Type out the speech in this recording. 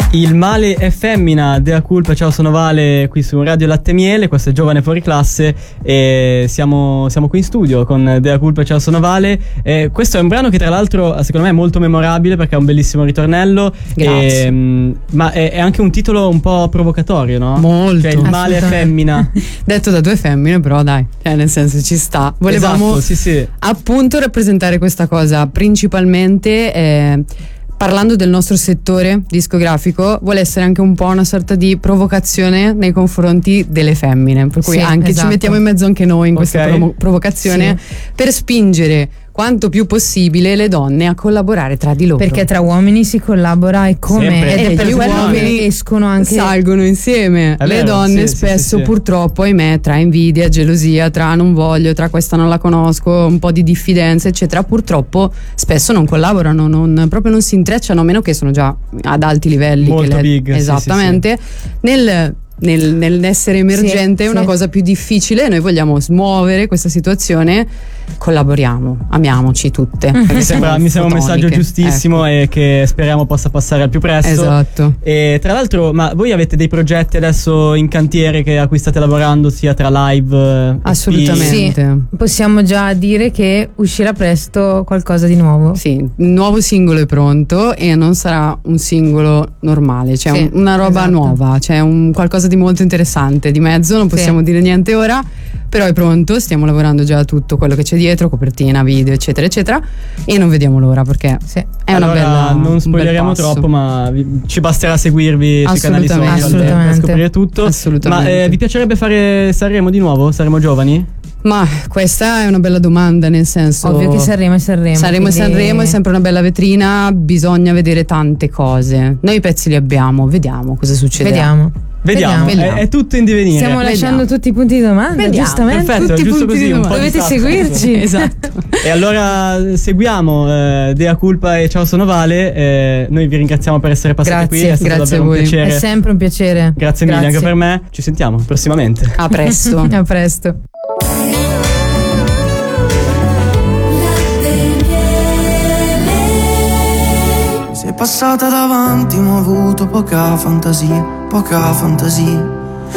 Il male è femmina, Dea Culpa, ciao, sono Vale qui su Radio Latte Miele, questo è Giovane Fuori Classe e siamo qui in studio con Dea Culpa, ciao, sono Vale. Questo è un brano che tra l'altro secondo me è molto memorabile perché ha un bellissimo ritornello. Grazie. Ma è anche un titolo un po' provocatorio, no? Molto. Cioè, il male è femmina. Detto da due femmine, però dai, nel senso ci sta. Volevamo esatto, sì. appunto rappresentare questa cosa principalmente parlando del nostro settore discografico. Vuole essere anche un po' una sorta di provocazione nei confronti delle femmine, per cui anche ci mettiamo in mezzo anche noi in questa provocazione per spingere quanto più possibile le donne a collaborare tra di loro, perché tra uomini si collabora e come sempre. ed è per Gli quello uomini che escono anche, salgono insieme. È le vero, donne sì, spesso sì. purtroppo, ahimè, tra invidia, gelosia, tra non voglio, tra questa non la conosco, un po' di diffidenza eccetera, purtroppo spesso non collaborano, proprio non si intrecciano, a meno che sono già ad alti livelli, molto big, esattamente, sì. Nell'essere emergente è una cosa più difficile. Noi vogliamo smuovere questa situazione, collaboriamo, amiamoci tutte. Mi sembra un messaggio giustissimo, ecco. E che speriamo possa passare al più presto. Esatto. E tra l'altro, ma voi avete dei progetti adesso in cantiere a cui state lavorando, sia tra live? Assolutamente. Sì, possiamo già dire che uscirà presto qualcosa di nuovo. Sì, il nuovo singolo è pronto e non sarà un singolo normale, cioè una roba nuova, c'è qualcosa di molto interessante di mezzo, non possiamo dire niente ora, però è pronto, stiamo lavorando già a tutto quello che c'è dietro, copertina, video eccetera eccetera, e non vediamo l'ora perché è una bella, non spoileriamo troppo, ma ci basterà seguirvi sui canali social per scoprire tutto. Assolutamente. Ma vi piacerebbe fare Sanremo di nuovo? Saremo giovani? Ma questa è una bella domanda, nel senso, ovvio che Sanremo è sempre una bella vetrina, bisogna vedere tante cose. Noi i pezzi li abbiamo, vediamo cosa succederà. Vediamo. È tutto in divenire. Stiamo lasciando tutti i punti di domanda, giustamente. Perfetto, tutti giusto così, un po' dovete seguirci. Esatto. E allora seguiamo Dea Culpa e ciao, sono Vale. Noi vi ringraziamo per essere passati qui, è stato davvero un piacere. È sempre un piacere. Grazie mille anche per me. Ci sentiamo prossimamente. A presto. A presto. Sei passata davanti ma ho avuto poca fantasia.